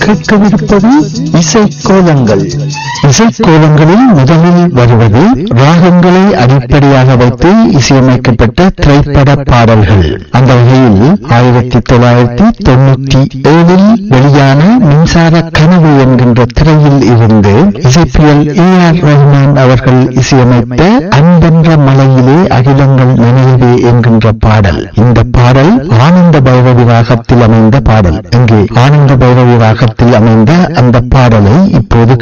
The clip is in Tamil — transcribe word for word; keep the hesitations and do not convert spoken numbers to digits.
கேட்கவிருப்பது இசைக்கோலங்கள். இசைக்கோலங்களில் முதலில் வருவது ராகங்களை அடிப்படையாக வைத்து இசையமைக்கப்பட்ட திரைப்பட பாடல்கள். அந்த வகையில் ஆயிரத்தி தொள்ளாயிரத்தி தொண்ணூற்றி ஏழில் வெளியான மின்சார கனவு என்கின்ற திரையில் இருந்து இசைப்பியல் ஏ ஆர் ரஹ்மான் அவர்கள் இசையமைத்த அன்பென்ற மலையிலே அகிலங்கள் நினைவே என்கின்ற பாடல். இந்த பாடல் ஆனந்த பைரவி ராகத்தில் அமைந்த பாடல். இங்கே ஆனந்த பைரவி ராகத்தில் அமைந்த அந்த பாடலை இப்போது